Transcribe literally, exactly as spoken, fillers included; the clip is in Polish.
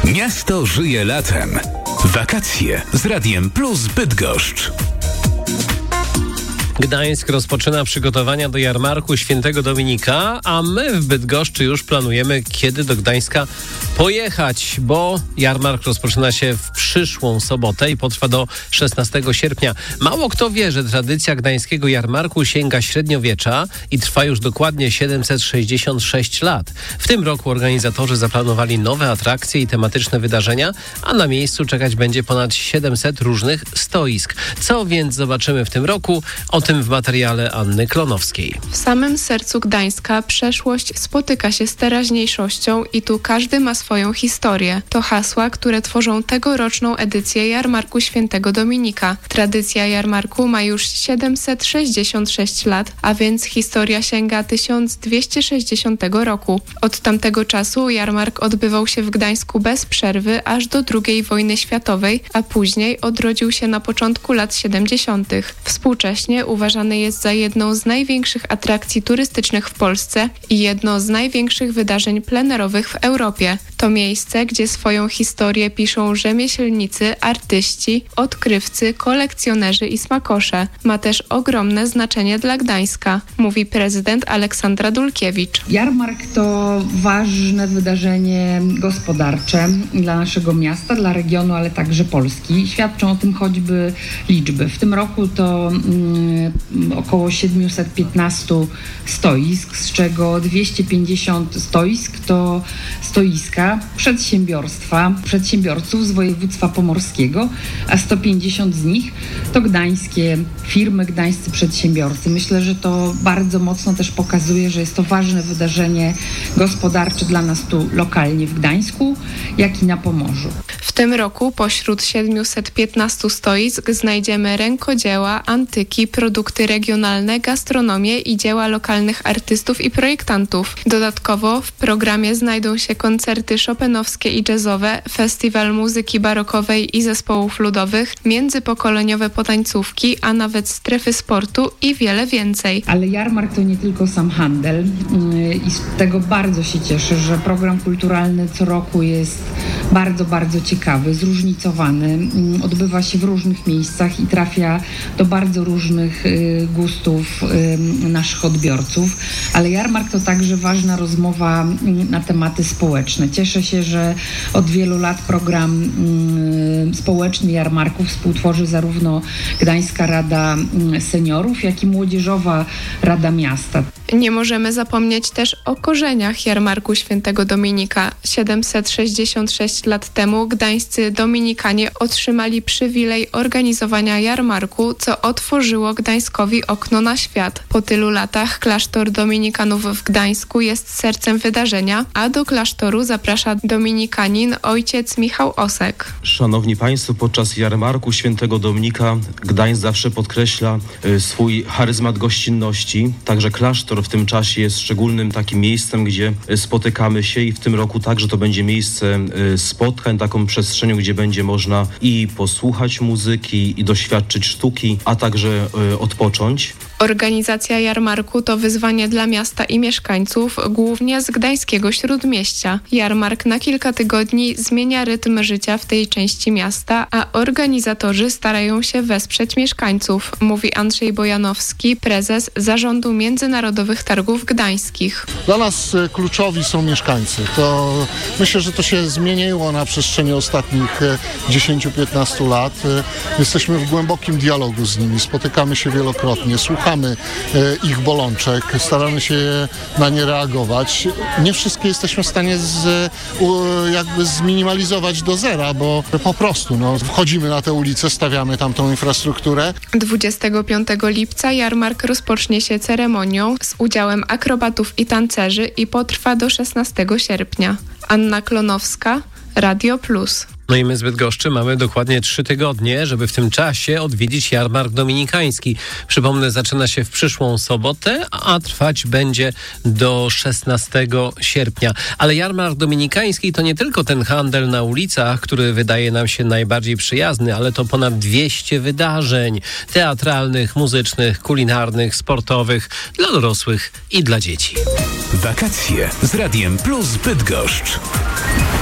Miasto żyje latem. Wakacje z Radiem Plus Bydgoszcz. Gdańsk rozpoczyna przygotowania do jarmarku Świętego Dominika, a my w Bydgoszczy już planujemy, kiedy do Gdańska pojechać, bo jarmark rozpoczyna się w przyszłą sobotę i potrwa do szesnastego sierpnia. Mało kto wie, że tradycja gdańskiego jarmarku sięga średniowiecza i trwa już dokładnie siedemset sześćdziesiąt sześć lat. W tym roku organizatorzy zaplanowali nowe atrakcje i tematyczne wydarzenia, a na miejscu czekać będzie ponad siedemset różnych stoisk. Co więc zobaczymy w tym roku? O tym w materiale Anny Klonowskiej. W samym sercu Gdańska przeszłość spotyka się z teraźniejszością i tu każdy ma swoją historię. To hasła, które tworzą tegoroczną edycję Jarmarku Świętego Dominika. Tradycja jarmarku ma już siedemset sześćdziesiąt sześć lat, a więc historia sięga tysiąc dwieście sześćdziesiątego roku. Od tamtego czasu jarmark odbywał się w Gdańsku bez przerwy aż do drugiej wojny światowej, a później odrodził się na początku lat siedemdziesiątych. Współcześnie uważany jest za jedną z największych atrakcji turystycznych w Polsce i jedno z największych wydarzeń plenerowych w Europie. To miejsce, gdzie swoją historię piszą rzemieślnicy, artyści, odkrywcy, kolekcjonerzy i smakosze. Ma też ogromne znaczenie dla Gdańska, mówi prezydent Aleksandra Dulkiewicz. Jarmark to ważne wydarzenie gospodarcze dla naszego miasta, dla regionu, ale także Polski. Świadczą o tym choćby liczby. W tym roku to mm, około siedemset piętnaście stoisk, z czego dwieście pięćdziesiąt stoisk to stoiska przedsiębiorstwa, przedsiębiorców z województwa pomorskiego, a sto pięćdziesiąt z nich to gdańskie firmy, gdańscy przedsiębiorcy. Myślę, że to bardzo mocno też pokazuje, że jest to ważne wydarzenie gospodarcze dla nas tu lokalnie w Gdańsku, jak i na Pomorzu. W tym roku pośród siedemset piętnaście stoisk znajdziemy rękodzieła, antyki, produkty regionalne, gastronomię i dzieła lokalnych artystów i projektantów. Dodatkowo w programie znajdą się koncerty chopinowskie i jazzowe, festiwal muzyki barokowej i zespołów ludowych, międzypokoleniowe potańcówki, a nawet strefy sportu i wiele więcej. Ale jarmark to nie tylko sam handel i z tego bardzo się cieszę, że program kulturalny co roku jest bardzo, bardzo ciekawy, zróżnicowany, odbywa się w różnych miejscach i trafia do bardzo różnych gustów naszych odbiorców, ale jarmark to także ważna rozmowa na tematy społeczne. Cieszę się, że od wielu lat program społeczny jarmarku współtworzy zarówno Gdańska Rada Seniorów, jak i Młodzieżowa Rada Miasta. Nie możemy zapomnieć też o korzeniach jarmarku Świętego Dominika. siedemset sześćdziesiąt sześć lat temu gdańscy dominikanie otrzymali przywilej organizowania jarmarku, co otworzyło Gdańskowi okno na świat. Po tylu latach klasztor dominikanów w Gdańsku jest sercem wydarzenia, a do klasztoru zaprasza dominikanin ojciec Michał Osek. Szanowni Państwo, podczas jarmarku Świętego Dominika Gdańsk zawsze podkreśla y, swój charyzmat gościnności, także klasztor w tym czasie jest szczególnym takim miejscem, gdzie spotykamy się i w tym roku także to będzie miejsce spotkań, taką przestrzenią, gdzie będzie można i posłuchać muzyki, i doświadczyć sztuki, a także odpocząć. Organizacja jarmarku to wyzwanie dla miasta i mieszkańców, głównie z gdańskiego śródmieścia. Jarmark na kilka tygodni zmienia rytm życia w tej części miasta, a organizatorzy starają się wesprzeć mieszkańców, mówi Andrzej Bojanowski, prezes Zarządu Międzynarodowych Targów Gdańskich. Dla nas kluczowi są mieszkańcy. To myślę, że to się zmieniło na przestrzeni ostatnich dziesięć do piętnastu lat. Jesteśmy w głębokim dialogu z nimi, spotykamy się wielokrotnie, słuchamy ich bolączek, staramy się na nie reagować. Nie wszystkie jesteśmy w stanie z, jakby zminimalizować do zera, bo po prostu no, wchodzimy na tę ulicę, stawiamy tam tą infrastrukturę. dwudziestego piątego lipca jarmark rozpocznie się ceremonią z udziałem akrobatów i tancerzy i potrwa do szesnastego sierpnia. Anna Klonowska, Radio Plus. No i my z Bydgoszczy mamy dokładnie trzy tygodnie, żeby w tym czasie odwiedzić jarmark dominikański. Przypomnę, zaczyna się w przyszłą sobotę, a trwać będzie do szesnastego sierpnia. Ale jarmark dominikański to nie tylko ten handel na ulicach, który wydaje nam się najbardziej przyjazny, ale to ponad dwieście wydarzeń teatralnych, muzycznych, kulinarnych, sportowych, dla dorosłych i dla dzieci. Wakacje z Radiem Plus Bydgoszcz.